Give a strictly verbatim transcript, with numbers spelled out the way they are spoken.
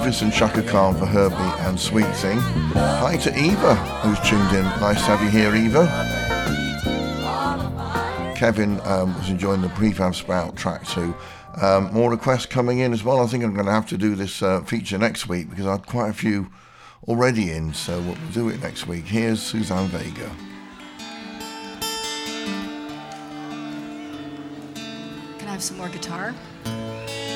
Rufus and Chaka Khan for Herbie and Sweet Thing. Hi to Eva, who's tuned in. Nice to have you here, Eva. Kevin um, was enjoying the Prefab Sprout track too. Um, more requests coming in as well. I think I'm going to have to do this uh, feature next week because I had quite a few already in, so we'll do it next week. Here's Suzanne Vega. Can I have some more guitar?